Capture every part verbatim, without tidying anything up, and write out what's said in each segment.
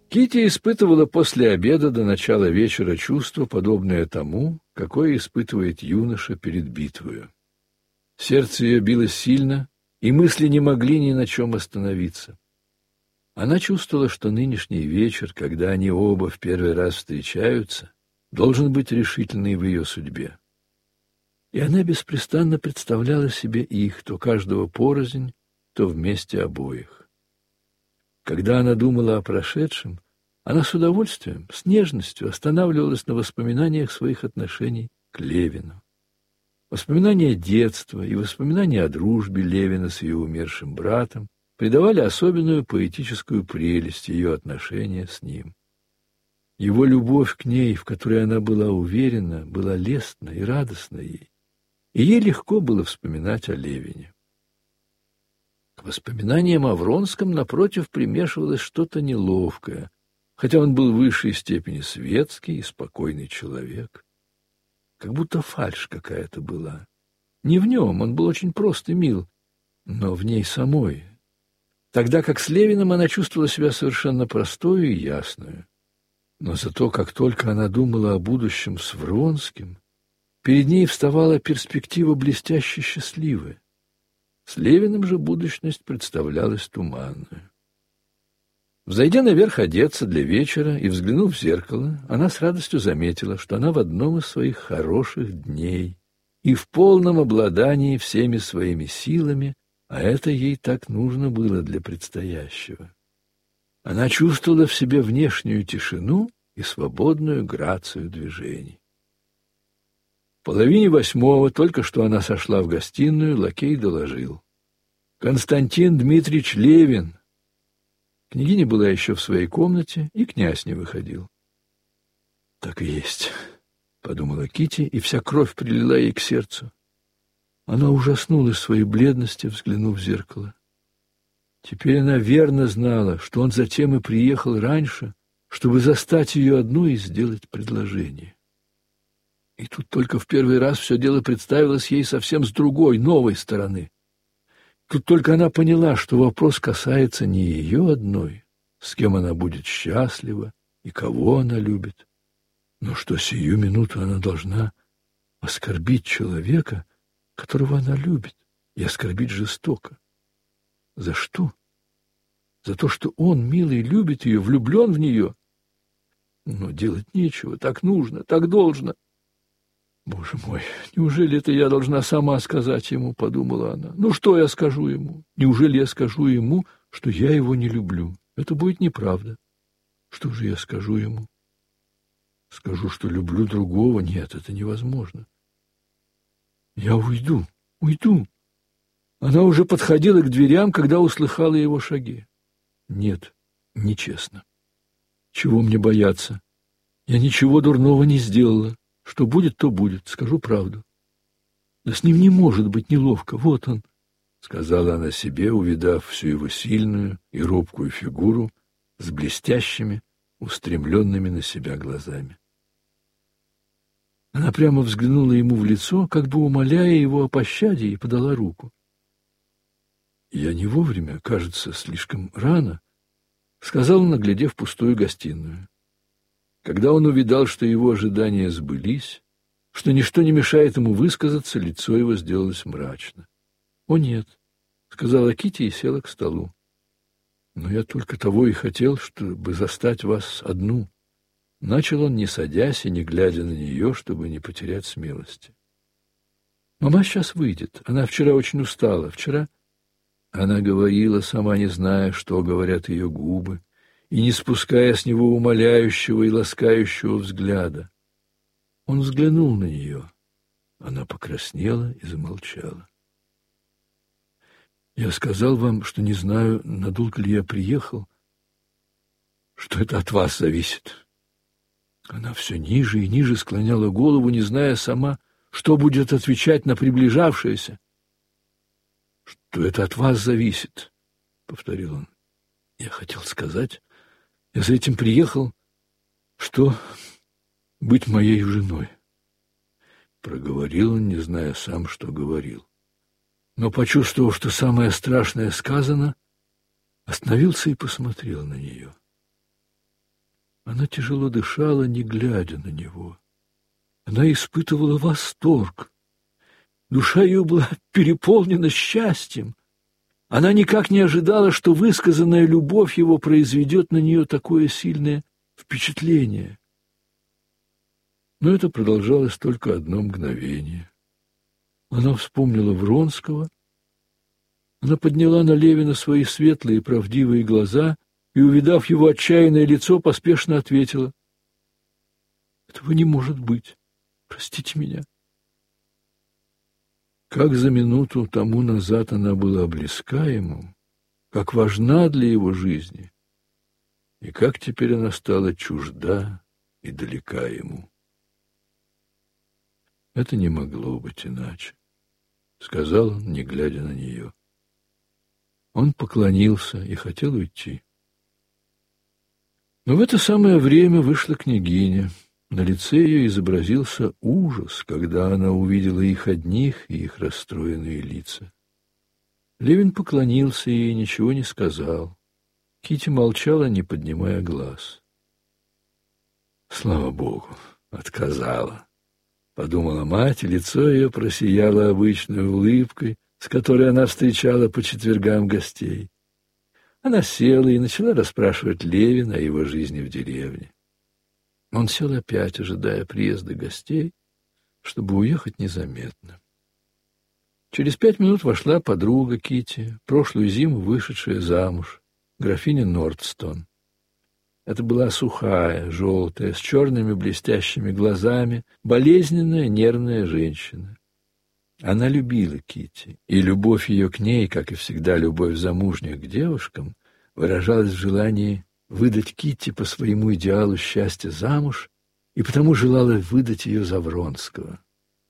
Кити испытывала после обеда до начала вечера чувство, подобное тому, какое испытывает юноша перед битвою. Сердце ее билось сильно, и мысли не могли ни на чем остановиться. Она чувствовала, что нынешний вечер, когда они оба в первый раз встречаются, должен быть решительный в ее судьбе. И она беспрестанно представляла себе их, то каждого порознь, то вместе обоих. Когда она думала о прошедшем, она с удовольствием, с нежностью останавливалась на воспоминаниях своих отношений к Левину. Воспоминания детства и воспоминания о дружбе Левина с ее умершим братом придавали особенную поэтическую прелесть ее отношения с ним. Его любовь к ней, в которой она была уверена, была лестна и радостна ей, и ей легко было вспоминать о Левине. К воспоминаниям о Вронском, напротив, примешивалось что-то неловкое, хотя он был в высшей степени светский и спокойный человек. Как будто фальшь какая-то была. Не в нем, он был очень прост и мил, но в ней самой. Тогда как с Левиным она чувствовала себя совершенно простою и ясную. Но зато, как только она думала о будущем с Вронским, перед ней вставала перспектива блестяще счастливая. С Левиным же будущность представлялась туманную. Взойдя наверх одеться для вечера и взглянув в зеркало, она с радостью заметила, что она в одном из своих хороших дней и в полном обладании всеми своими силами, а это ей так нужно было для предстоящего. Она чувствовала в себе внешнюю тишину и свободную грацию движений. В половине восьмого, только что она сошла в гостиную, лакей доложил: «Константин Дмитриевич Левин». Княгиня была еще в своей комнате, и князь не выходил. «Так и есть», — подумала Кити, и вся кровь прилила ей к сердцу. Она ужаснулась своей бледности, взглянув в зеркало. Теперь она верно знала, что он затем и приехал раньше, чтобы застать ее одну и сделать предложение. И тут только в первый раз все дело представилось ей совсем с другой, новой стороны. Тут только она поняла, что вопрос касается не ее одной, с кем она будет счастлива и кого она любит, но что сию минуту она должна оскорбить человека, которого она любит, и оскорбить жестоко. За что? За то, что он, милый, любит ее, влюблен в нее? Но делать нечего, так нужно, так должно. «Боже мой, неужели это я должна сама сказать ему?» — подумала она. «Ну что я скажу ему? Неужели я скажу ему, что я его не люблю? Это будет неправда. Что же я скажу ему? Скажу, что люблю другого? Нет, это невозможно. Я уйду, уйду». Она уже подходила к дверям, когда услыхала его шаги. «Нет, нечестно. Чего мне бояться? Я ничего дурного не сделала. Что будет, то будет, скажу правду. Да с ним не может быть неловко, вот он, — сказала она себе, увидав всю его сильную и робкую фигуру с блестящими, устремленными на себя глазами. Она прямо взглянула ему в лицо, как бы умоляя его о пощаде, и подала руку. «Я не вовремя, кажется, слишком рано», — сказал он, наглядев пустую гостиную. Когда он увидал, что его ожидания сбылись, что ничто не мешает ему высказаться, лицо его сделалось мрачно. «О, нет», — сказала Кити и села к столу. «Но я только того и хотел, чтобы застать вас одну». Начал он, не садясь и не глядя на нее, чтобы не потерять смелости. «Мама сейчас выйдет. Она вчера очень устала. Вчера...» Она говорила, сама не зная, что говорят ее губы, и не спуская с него умоляющего и ласкающего взгляда. Он взглянул на нее. Она покраснела и замолчала. «Я сказал вам, что не знаю, надолго ли я приехал, что это от вас зависит». Она все ниже и ниже склоняла голову, не зная сама, что будет отвечать на приближавшееся. «Что это от вас зависит», — повторил он. «Я хотел сказать, я за этим приехал, что быть моей женой». Проговорил он, не зная сам, что говорил. Но, почувствовав, что самое страшное сказано, остановился и посмотрел на нее. Она тяжело дышала, не глядя на него. Она испытывала восторг. Душа ее была переполнена счастьем. Она никак не ожидала, что высказанная любовь его произведет на нее такое сильное впечатление. Но это продолжалось только одно мгновение. Она вспомнила Вронского. Она подняла на Левина свои светлые правдивые глаза и, увидав его отчаянное лицо, поспешно ответила: «Этого не может быть. Простите меня». Как за минуту тому назад она была близка ему, как важна для его жизни, и как теперь она стала чужда и далека ему. «Это не могло быть иначе», — сказал он, не глядя на нее. Он поклонился и хотел уйти. Но в это самое время вышла княгиня. На лице ее изобразился ужас, когда она увидела их одних и их расстроенные лица. Левин поклонился ей и ничего не сказал. Кити молчала, не поднимая глаз. «Слава Богу, отказала», — подумала мать, и лицо ее просияло обычной улыбкой, с которой она встречала по четвергам гостей. Она села и начала расспрашивать Левина о его жизни в деревне. Он сел опять, ожидая приезда гостей, чтобы уехать незаметно. Через пять минут вошла подруга Кити, прошлую зиму вышедшая замуж, графиня Нордстон. Это была сухая, желтая, с черными блестящими глазами, болезненная, нервная женщина. Она любила Кити, и любовь ее к ней, как и всегда любовь замужних к девушкам, выражалась в желании выдать Кити по своему идеалу счастья замуж, и потому желала выдать ее за Вронского.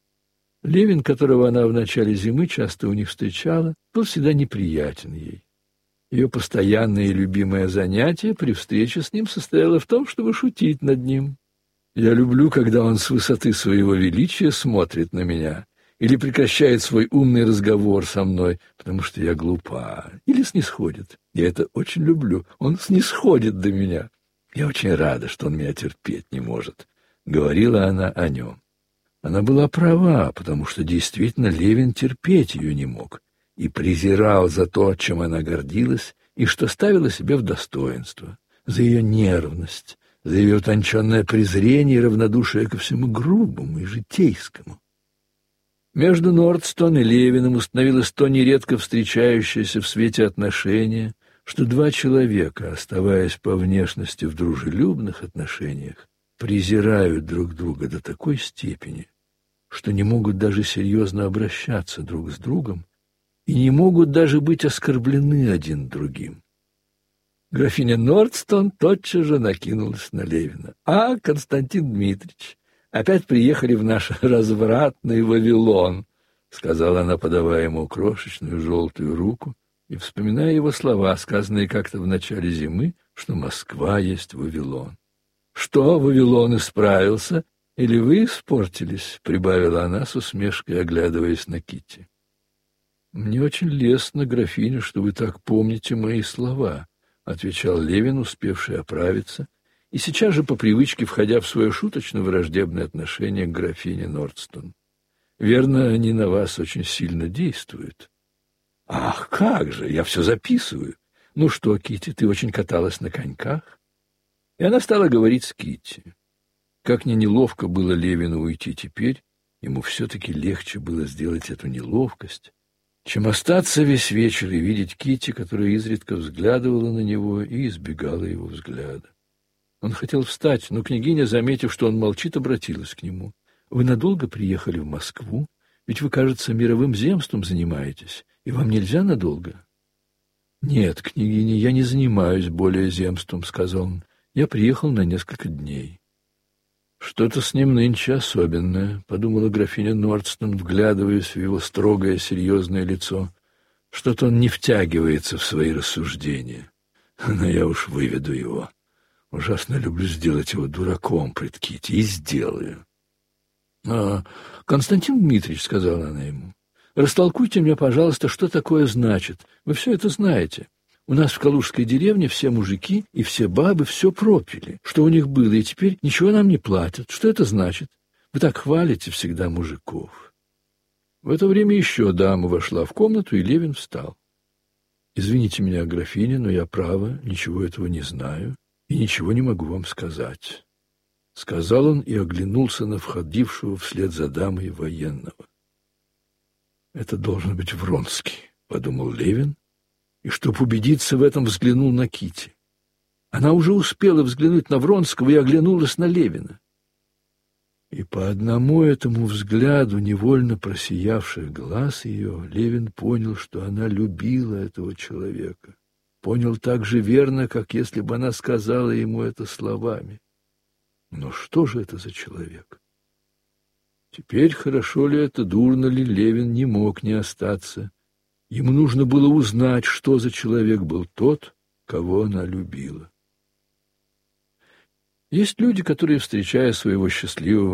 Левин, которого она в начале зимы часто у них встречала, был всегда неприятен ей. Ее постоянное и любимое занятие при встрече с ним состояло в том, чтобы шутить над ним. «Я люблю, когда он с высоты своего величия смотрит на меня или прекращает свой умный разговор со мной, потому что я глупа, или снисходит. Я это очень люблю. Он снисходит до меня. Я очень рада, что он меня терпеть не может», — говорила она о нем. Она была права, потому что действительно Левин терпеть ее не мог и презирал за то, чем она гордилась и что ставила себе в достоинство, за ее нервность, за ее утонченное презрение и равнодушие ко всему грубому и житейскому. Между Нордстон и Левиным установилось то нередко встречающееся в свете отношение, что два человека, оставаясь по внешности в дружелюбных отношениях, презирают друг друга до такой степени, что не могут даже серьезно обращаться друг с другом и не могут даже быть оскорблены один другим. Графиня Нордстон тотчас же накинулась на Левина. «А, Константин Дмитриевич, опять приехали в наш развратный Вавилон», — сказала она, подавая ему крошечную желтую руку и вспоминая его слова, сказанные как-то в начале зимы, что Москва есть Вавилон. «Что, Вавилон исправился, или вы испортились?» — прибавила она с усмешкой, оглядываясь на Китти. «Мне очень лестно, графиня, что вы так помните мои слова», — отвечал Левин, успевший оправиться, и сейчас же по привычке входя в свое шуточно-враждебное отношение к графине Нордстон. «Верно, они на вас очень сильно действуют». «Ах, как же! Я все записываю. Ну что, Китти, ты очень каталась на коньках?» И она стала говорить с Китти. Как ни неловко было Левину уйти теперь, ему все-таки легче было сделать эту неловкость, чем остаться весь вечер и видеть Китти, которая изредка взглядывала на него и избегала его взгляда. Он хотел встать, но княгиня, заметив, что он молчит, обратилась к нему. «Вы надолго приехали в Москву? Ведь вы, кажется, мировым земством занимаетесь, и вам нельзя надолго?» «Нет, княгиня, я не занимаюсь более земством», — сказал он. «Я приехал на несколько дней». «Что-то с ним нынче особенное», — подумала графиня Нордстон, вглядываясь в его строгое, серьезное лицо. «Что-то он не втягивается в свои рассуждения. Но я уж выведу его. Ужасно люблю сделать его дураком пред Китти, и сделаю». «А, Константин Дмитриевич», — сказала она ему, — «растолкуйте мне, пожалуйста, что такое значит. Вы все это знаете. У нас в Калужской деревне все мужики и все бабы все пропили, что у них было, и теперь ничего нам не платят. Что это значит? Вы так хвалите всегда мужиков». В это время еще дама вошла в комнату, и Левин встал. «Извините меня, графиня, но я, право, ничего этого не знаю и ничего не могу вам сказать», — сказал он и оглянулся на входившего вслед за дамой военного. «Это должен быть Вронский», — подумал Левин, и, чтоб убедиться в этом, взглянул на Кити. Она уже успела взглянуть на Вронского и оглянулась на Левина. И по одному этому взгляду невольно просиявших глаз ее Левин понял, что она любила этого человека. Понял так же верно, как если бы она сказала ему это словами. Но что же это за человек? Теперь, хорошо ли это, дурно ли, Левин не мог не остаться. Ему нужно было узнать, что за человек был тот, кого она любила. Есть люди, которые, встречая своего счастливого